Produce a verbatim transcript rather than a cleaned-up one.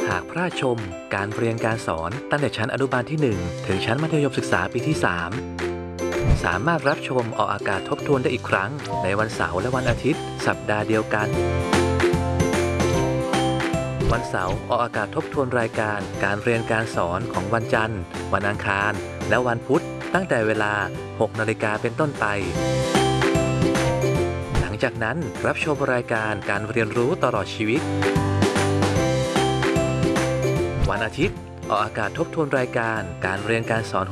หากพลาดชมการเรียนการสอนตั้งแต่ชั้นอนุบาลที่ หนึ่ง ถึงชั้นมัธยมศึกษาปีที่ สาม สามารถรับชมออกอากาศทบทวนได้อีกครั้งในวันเสาร์และวันอาทิตย์สัปดาห์เดียวกันวันเสาร์ออกอากาศทบทวนรายการการเรียนการสอนของวันจันทร์วันอังคารและวันพุธตั้งแต่เวลา หกนาฬิกา เป็นต้นไปหลังจากนั้นรับชมรายการการเรียนรู้ตลอดชีวิตวันอาทิตย์ออกอากาศทบทวนรายการการเรียนการสอน